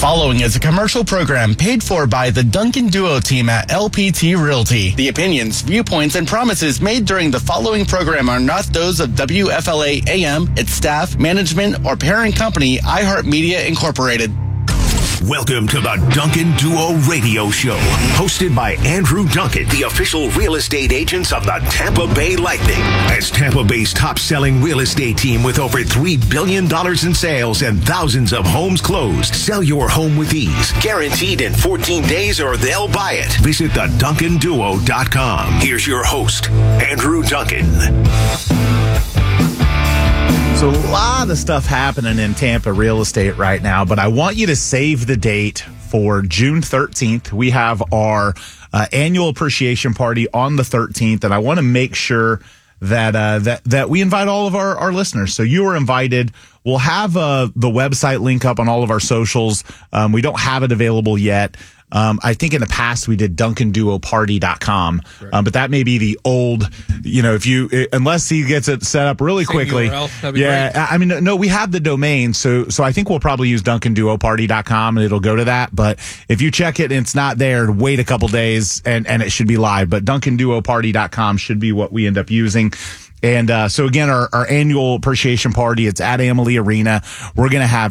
following is a commercial program paid for by the Duncan Duo team at LPT Realty. The opinions, viewpoints, and promises made during the following program are not those of WFLA AM, its staff, management, or parent company, iHeartMedia Incorporated. Welcome to the Duncan Duo Radio Show, hosted by Andrew Duncan, the official real estate agents of the Tampa Bay Lightning. As Tampa Bay's top-selling real estate team with over $3 billion in sales and thousands of homes closed, sell your home with ease, guaranteed in 14 days or they'll buy it. Visit theduncanduo.com. Here's your host, Andrew Duncan. So a lot of stuff happening in Tampa real estate right now, but I want you to save the date for June 13th. We have our annual appreciation party on the 13th, and I want to make sure that we invite all of our listeners. So you are invited. We'll have the website link up on all of our socials. We don't have it available yet. I think in the past we did DuncanDuoParty.com, but that may be the old, unless he gets it set up really quickly. URL, yeah. Great. I mean, no, we have the domain. So I think we'll probably use DuncanDuoParty.com and it'll go to that. But if you check it and it's not there, wait a couple days and it should be live. But DuncanDuoParty.com should be what we end up using. And so again, our annual appreciation party, it's at Amalie Arena. We're going to have,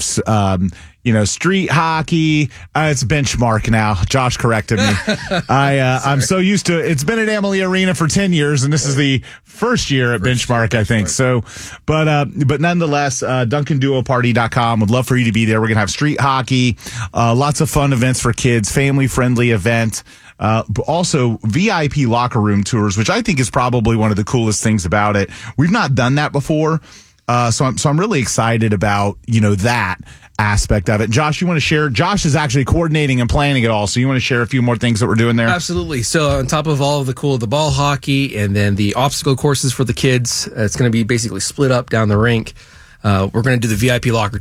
street hockey. It's Benchmark now. Josh corrected me. I'm so used to it. It's been at Amalie Arena for 10 years, and this is the first year at Benchmark, I think. So, but nonetheless, DuncanDuoParty.com. Would love for you to be there. We're going to have street hockey, lots of fun events for kids, family-friendly event. But also VIP locker room tours, which I think is probably one of the coolest things about it. We've not done that before. So I'm really excited about, that aspect of it. Josh, you want to share? Josh is actually coordinating and planning it all. So you want to share a few more things that we're doing there? Absolutely. So on top of all of the ball hockey and then the obstacle courses for the kids, it's going to be basically split up down the rink. We're going to do the VIP locker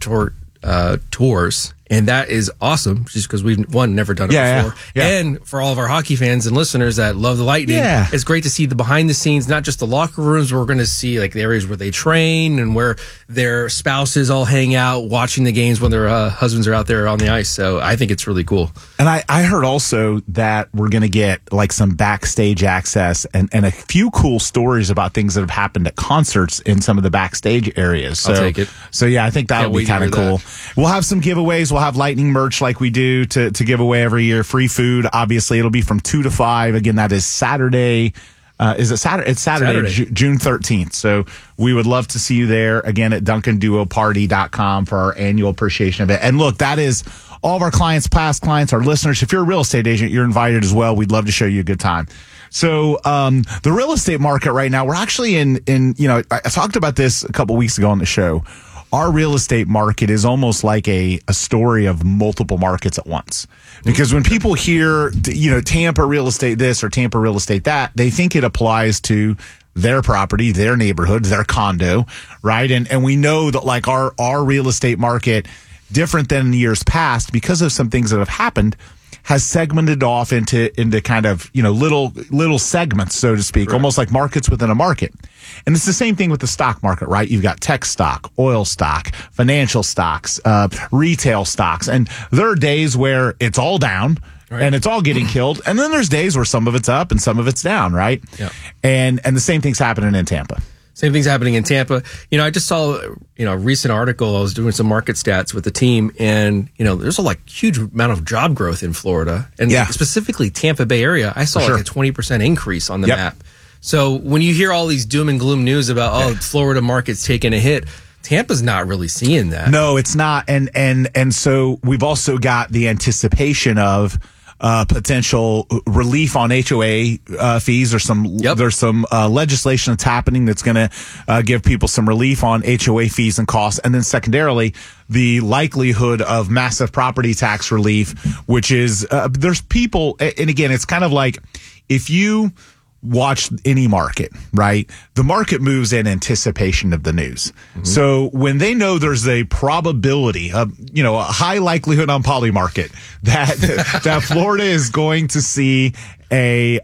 tours. And that is awesome, just because we've, never done it before. Yeah. And for all of our hockey fans and listeners that love the Lightning, it's great to see the behind the scenes, not just the locker rooms. We're going to see like the areas where they train and where their spouses all hang out, watching the games when their husbands are out there on the ice. So I think it's really cool. And I heard also that we're going to get like some backstage access and a few cool stories about things that have happened at concerts in some of the backstage areas. So, I'll take it. So yeah, I think that'll be kind of cool. We'll have some giveaways. We'll have Lightning merch like we do to give away every year. Free food, obviously. It'll be from 2 to 5. Again, that is Saturday. Is it Saturday? It's Saturday. June 13th. So we would love to see you there again at DuncanDuoParty.com for our annual appreciation event. And look, that is all of our clients, past clients, our listeners. If you're a real estate agent, you're invited as well. We'd love to show you a good time. So the real estate market right now, we're actually in I talked about this a couple weeks ago on the show. Our real estate market is almost like a story of multiple markets at once. Because when people hear, Tampa real estate this or Tampa real estate that, they think it applies to their property, their neighborhood, their condo, right? And we know that like our real estate market, different than in years past, because of some things that have happened, has segmented off into kind of, little segments, so to speak, right. Almost like markets within a market. And it's the same thing with the stock market, right? You've got tech stock, oil stock, financial stocks, retail stocks. And there are days where it's all down. Right. And it's all getting killed. And then there's days where some of it's up and some of it's down, right? Yeah. And the same thing's happening in Tampa. Same thing's happening in Tampa. I just saw, a recent article. I was doing some market stats with the team, and, there's a huge amount of job growth in Florida, and specifically Tampa Bay area. I saw a 20% increase on the map. So when you hear all these doom and gloom news about, Florida market's taking a hit, Tampa's not really seeing that. No, it's not. And so we've also got the anticipation of potential relief on HOA fees. There's some legislation that's happening that's going to give people some relief on HOA fees and costs. And then secondarily, the likelihood of massive property tax relief, which is there's people, and again, it's kind of like if you watch any market, right? The market moves in anticipation of the news. Mm-hmm. So when they know there's a probability of, a high likelihood on poly market that Florida is going to see a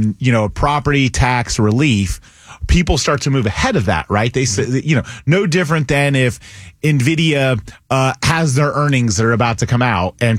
property tax relief, people start to move ahead of that, right? They say, no different than if NVIDIA has their earnings that are about to come out and